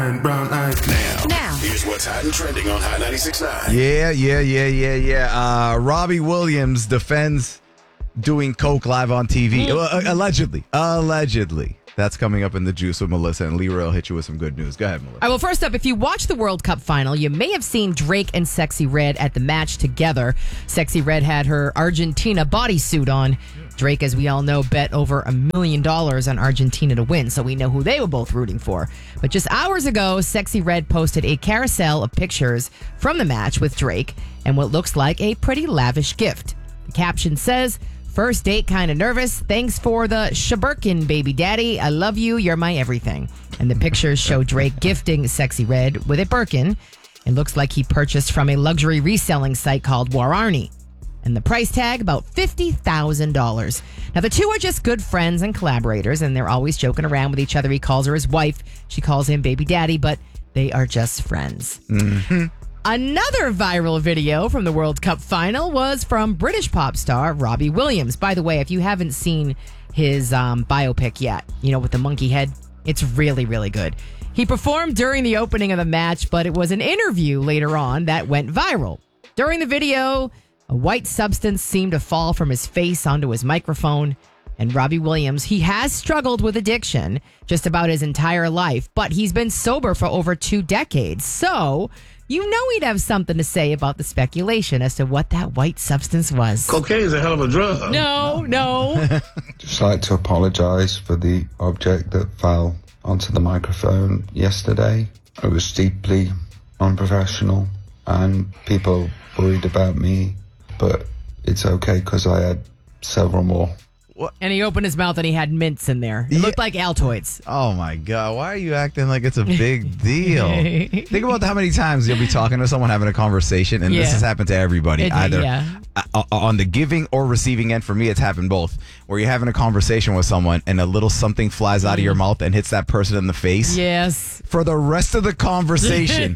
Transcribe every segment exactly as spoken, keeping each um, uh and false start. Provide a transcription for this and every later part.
Brown eyes. Now, Now. here's what's hot and trending on Hot ninety-six point nine. Yeah, yeah, yeah, yeah, yeah. Uh, Robbie Williams defends doing coke live on T V. Uh, allegedly. Allegedly. That's coming up in the juice with Melissa, and Leroy will hit you with some good news. Go ahead, Melissa. All right, well, first up, if you watch the World Cup final, you may have seen Drake and Sexy Red at the match together. Sexy Red had her Argentina bodysuit on. Drake, as we all know, bet over a million dollars on Argentina to win, so we know who they were both rooting for. But just hours ago, Sexy Red posted a carousel of pictures from the match with Drake and what looks like a pretty lavish gift. The caption says, "First date, kind of nervous. Thanks for the Shaburkin, baby daddy. I love you. You're my everything." And the pictures show Drake gifting Sexy Red with a Birkin. It looks like he purchased from a luxury reselling site called Wararni. And the price tag, about fifty thousand dollars. Now, the two are just good friends and collaborators, and they're always joking around with each other. He calls her his wife. She calls him baby daddy, but they are just friends. Mm-hmm. Another viral video from the World Cup final was from British pop star Robbie Williams. By the way, if you haven't seen his um, biopic yet, you know, with the monkey head, it's really, really good. He performed during the opening of the match, but it was an interview later on that went viral. During the video, a white substance seemed to fall from his face onto his microphone. And Robbie Williams, he has struggled with addiction just about his entire life, but he's been sober for over two decades. So you know he'd have something to say about the speculation as to what that white substance was. Cocaine is a hell of a drug. No, no. Just like to apologise for the object that fell onto the microphone yesterday. It was deeply unprofessional and people worried about me, but it's okay because I had several more. And he opened his mouth and he had mints in there. It Yeah. looked like Altoids. Oh, my God. Why are you acting like it's a big deal? Think about how many times you'll be talking to someone, having a conversation, and Yeah. this has happened to everybody, It- either yeah. uh, on the giving or receiving end. For me, it's happened both, where you're having a conversation with someone and a little something flies out of your mouth and hits that person in the face. Yes. For the rest of the conversation,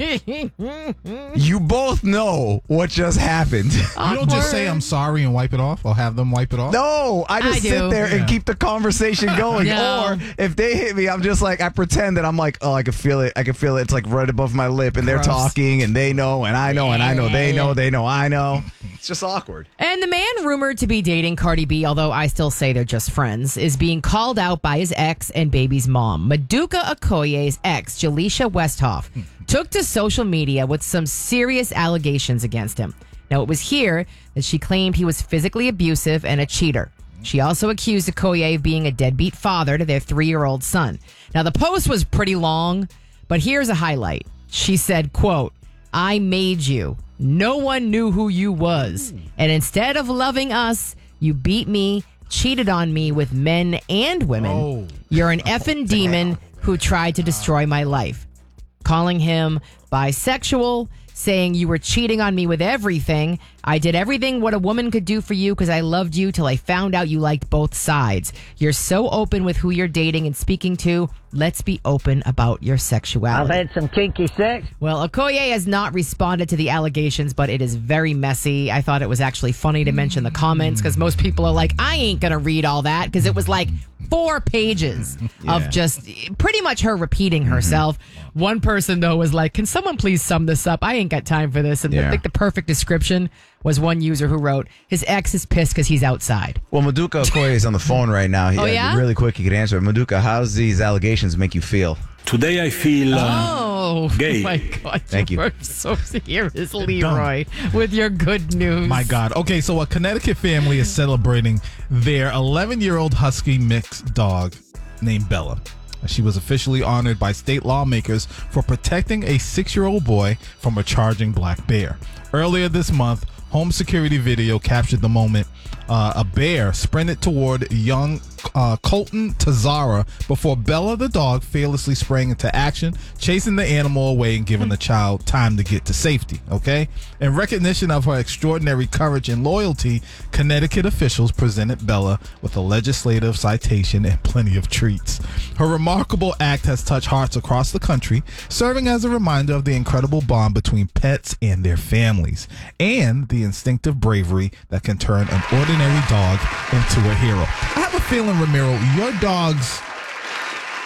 you both know what just happened. You don't just say I'm sorry and wipe it off, or have them wipe it off. No, I just I sit do. there and Yeah. keep the conversation going. No. Or if they hit me, I'm just like, I pretend that I'm like, oh, I can feel it. I can feel it. It's like right above my lip, and they're Gross. talking, and they know, and I know, and I know, they know, they know, I know. It's just awkward. And the man rumored to be dating Cardi B, although I still say they're just friends, is being called out by his ex and baby's mom. Maduka Okoye's ex, Jaleisha Westhoff, took to social media with some serious allegations against him. Now, it was here that she claimed he was physically abusive and a cheater. She also accused Okoye of being a deadbeat father to their three-year-old son. Now, the post was pretty long, but here's a highlight. She said, quote, "I made you. No one knew who you was. And instead of loving us, you beat me, cheated on me with men and women. Oh. You're an effing demon who tried to destroy my life." Calling him bisexual, saying you were cheating on me with everything. I did everything what a woman could do for you because I loved you till I found out you liked both sides. You're so open with who you're dating and speaking to. Let's be open about your sexuality. I've had some kinky sex. Well, Okoye has not responded to the allegations, but it is very messy. I thought it was actually funny to mention the comments because most people are like, I ain't going to read all that because it was like four pages Yeah. of just pretty much her repeating herself. One person, though, was like, can someone please sum this up? I ain't got time for this. And Yeah. I think the perfect description was one user who wrote, his ex is pissed because he's outside. Well, Maduka Okoye is on the phone right now. He, Oh, yeah? Really quick, he could answer it. Maduka, how's these allegations make you feel? Today I feel. Uh, Oh, Gay. my God. Thank you. We're so here is Leroy with your good news. My God. Okay, so a Connecticut family is celebrating their eleven-year-old husky mixed dog named Bella. She was officially honored by state lawmakers for protecting a six-year-old boy from a charging black bear. Earlier this month, home security video captured the moment uh, a bear sprinted toward young uh, Colton Tazara before Bella the dog fearlessly sprang into action, chasing the animal away and giving the child time to get to safety. Okay? In recognition of her extraordinary courage and loyalty, Connecticut officials presented Bella with a legislative citation and plenty of treats. Her remarkable act has touched hearts across the country, serving as a reminder of the incredible bond between pets and their families, and the instinctive bravery that can turn an ordinary dog into a hero. I have a feeling, Ramiro, your dogs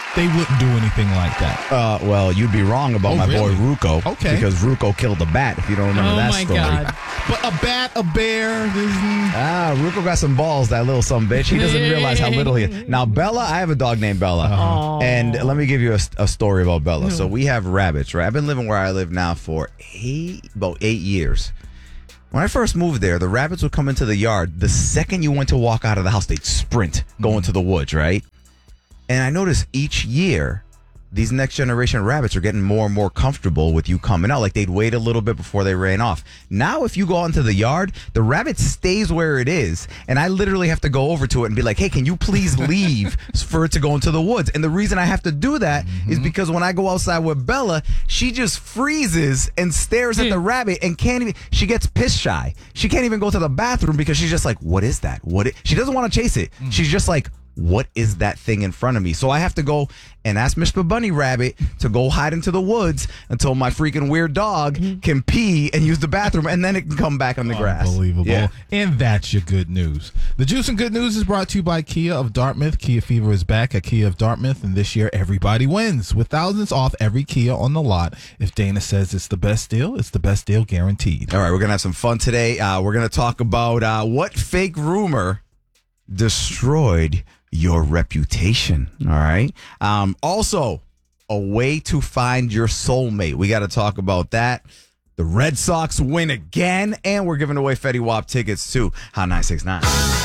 they wouldn't do anything like that. Uh, well, you'd be wrong about Oh, my really? boy Ruko. Okay. Because Ruko killed a bat, if you don't remember Oh that my story. God. But a bat, a bear, this- Ah, Ruko got some balls, that little son bitch. He doesn't realize how little he is. Now, Bella, I have a dog named Bella. Uh-huh. And let me give you a, a story about Bella. So we have rabbits, right? I've been living where I live now for eight, about eight years. When I first moved there, the rabbits would come into the yard. The second you went to walk out of the house, they'd sprint, go into the woods, right? And I noticed each year, these next generation rabbits are getting more and more comfortable with you coming out. Like they'd wait a little bit before they ran off. Now, if you go into the yard, the rabbit stays where it is. And I literally have to go over to it and be like, hey, can you please leave for it to go into the woods? And the reason I have to do that mm-hmm. is because when I go outside with Bella, she just freezes and stares at the rabbit and can't even, she gets piss shy. She can't even go to the bathroom because she's just like, what is that? What? Is, she doesn't want to chase it. Mm. She's just like, what is that thing in front of me? So I have to go and ask Mister Bunny Rabbit to go hide into the woods until my freaking weird dog can pee and use the bathroom, and then it can come back on the grass. Unbelievable. Yeah. And that's your good news. The Juice and Good News is brought to you by Kia of Dartmouth. Kia Fever is back at Kia of Dartmouth, and this year everybody wins with thousands off every Kia on the lot. If Dana says it's the best deal, it's the best deal guaranteed. All right, we're going to have some fun today. Uh, we're going to talk about uh, what fake rumor destroyed your reputation. All right. Um, also, a way to find your soulmate. We got to talk about that. The Red Sox win again, and we're giving away Fetty Wap tickets too. Hot nine six nine.